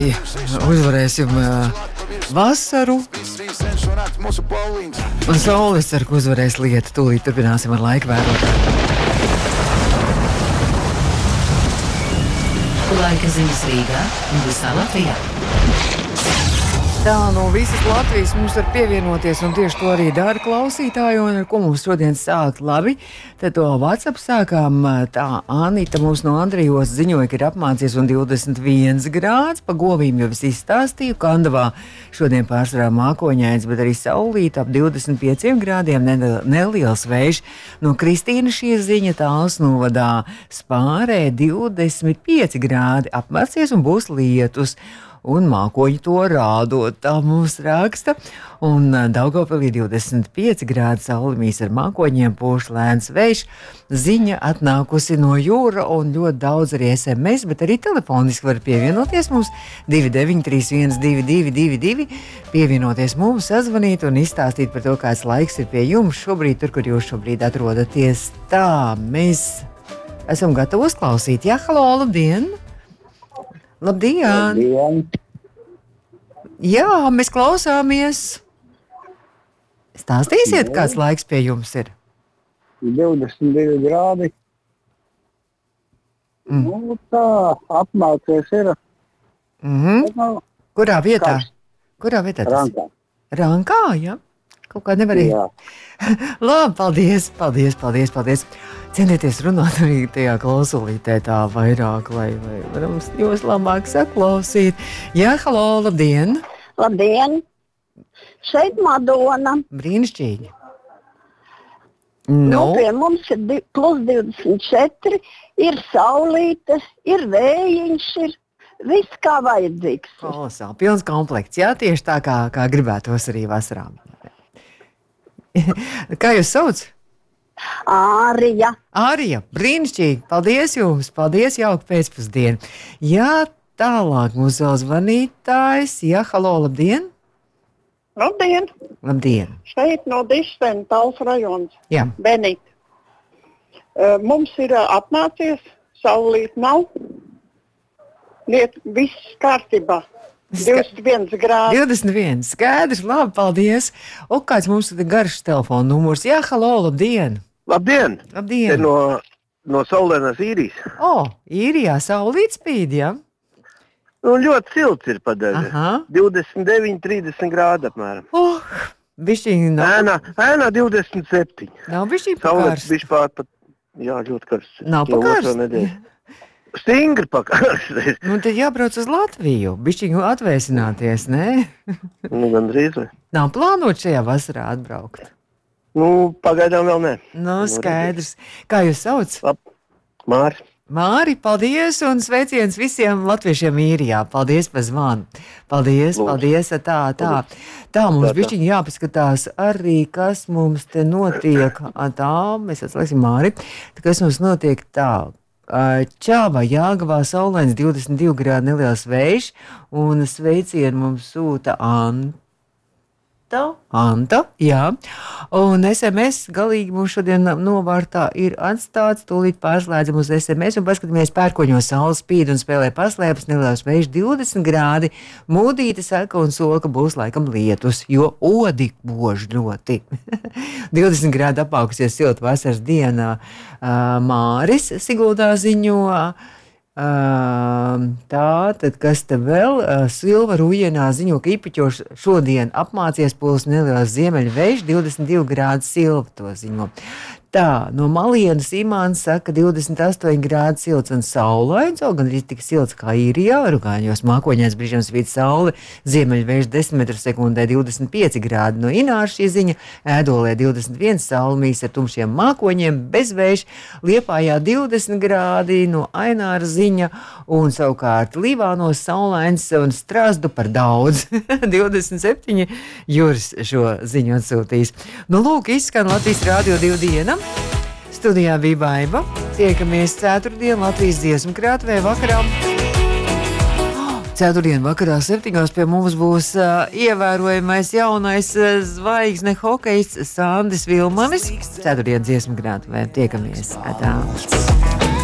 Uzvarēsim vasaru. Un saule, es ceru, ka uzvarēs lietu. Tūlīt turpināsim ar laika vērotāju. Laika ziņas Rīgā un visā Latvijā. Tā, no visas Latvijas mums var pievienoties, un tieši to arī dara klausītāji, un ar ko mums šodien sākt labi. Tad to WhatsApp sākām, tā Anita mums no Andrijos ziņoja, ka ir apmācies un 21 grāds, pa govīm jau es izstāstīju, Kandavā šodien pārsvarā mākoņains, bet arī saulīt ap 25 grādiem, neliels vējš. No Kristīna šī ziņa tāls novadā Spārē 25 grādi, apmācies un būs lietus. Un mākoņi to rādot, tā mums raksta. Un Daugavpilī 25 grādi saulimīs ar mākoņiem, pūš lēns vējš. Ziņa atnākusi no jūra un ļoti daudz arī SMS, bet arī telefoniski var pievienoties mums 29312222, pievienoties mums, sazvanīt un izstāstīt par to, kāds laiks ir pie jums šobrīd, tur, kur jūs šobrīd atrodaties. Tā, mēs esam gatavi uzklausīt. Jā, halo, labdien! Labdien! Labdien! Jā, mēs klausāmies. Stāstīsiet, kāds laiks pie jums ir? 22 grādi. Nu, tā apmācies ir. Kurā vietā? Karsts. Kurā vietā tas? Rankā. Rankā, jā? Kaut kā nevarēja. Labi, paldies. Centieties runāt arī tajā klausulītē tā vairāk, lai varam jūs labāk saklausīt. Jā, halo, labdien! Labdien! Šeit Madona. Brīnišķīgi. Nu, pie mums ir plus 24, ir saulīte, ir vējiņš, ir viss kā vajadzīgs. Kolosāli, pilns komplekts, jā, tieši tā kā gribētos arī vasarā. Kā jūs sauc? Ārija. Ārija, brīnišķīgi, paldies jums, paldies, jauka pēcpusdiena. Jā, tālāk mūsu vēl zvanītājs, jā, halo, labdien! Labdien! Labdien! Šeit no Dišvena, Tals rajons. Jā. Benīt. Mums ir apmācies, saulīt nav. Viss kārtībā. 21 grādi. 21, skaidrs, labi, paldies. O, kāds mums ir garš telefona numurs? Jā, halo, labdien! Labdien! Labdien! Te no saulēnās Īrijas. O, Īrijā saulīt spīd, jā? Nu, ļoti silts ir padaļa. 29, 30 grādi apmēram. Bišķiņi nav. Ēnā 27. Nav bišķiņi pakārs. Saulēt bišķi jā, ļoti karsts. Nav pakārs. Stingri pakārs. Nu, tad jābrauc uz Latviju. Bišķiņu atvēsināties, ne? Nu, gandrīz vai. Nav plānot šajā vasarā atbraukt? Nu, pagaidām vēl ne. Nu, skaidrs. Kā jūs sauc? Māri. Māri, paldies un sveiciens visiem latviešiem Īrijā. Paldies par zvanu. Paldies. Tā mums bišķiņi jāpaskatās arī, kas mums te notiek. Tā, mēs atslēgsim Māri. Kas mums notiek tā? Čāvā, Jāgavā, saulains 22 grādi neliels vējš, un sveicienu mums sūta Anta, jā, un SMS galīgi mums šodien novārtā ir atstāts, tūlīt pārslēdzam uz SMS un paskatāmies pērkoņo saule spīd un spēlē paslēpes, neliels vējš 20 grādi, mūdīte saka un sola, ka būs laikam lietus, jo odi bož ļoti. 20 grādi apaugusies silta vasaras dienā. Māris Siguldā ziņo. Tā, tad kas te vēl? Silva Rujienā ziņo, ka Ipiķoš šodien apmācies pūlis neliels ziemeļu vējš, 22 grādi Silva to ziņo. Tā, no Malienas Imāns saka 28 grādi silts un saulains, gan arī tik silts kā Īrijā, Rugāņos mākoņains brīžiem svīt saule, ziemeļvējš 10 m/sekundē 25 grādi no Ināras šī ziņa, Ēdolē 21 saulmīs ar tumšiem mākoņiem, bez vējš, Liepājā 20 grādi no Aināra ziņa, un savukārt Līvānos saulains un Strasdu par daudz, 27 Juris šo ziņu atsūtīs. Nu, lūk, izskan Latvijas Rādio 2 diena. Studijā bija Baiba. Tiekamies ceturtdien Latvijas dziesmu krātuvē vakarā. Ceturtdien vakarā 7:00 pie mums būs ievērojamais jaunais zvaigzne hokejists Sandis Vilmanis. Ceturtdien dziesmu krātuvē. Tiekamies. Atā.